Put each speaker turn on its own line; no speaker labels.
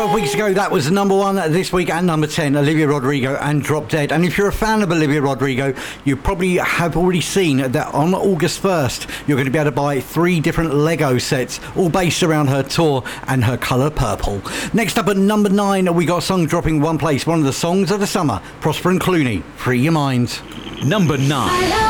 12 weeks ago, that was number 1. This week at number 10, Olivia Rodrigo and Drop Dead. And if you're a fan of Olivia Rodrigo, you probably have already seen that on August 1st, you're going to be able to buy 3 different Lego sets, all based around her tour and her colour purple. Next up at number 9, we got a song dropping one place, one of the songs of the summer, Prosper and Clooney, Free Your Mind.
Number 9.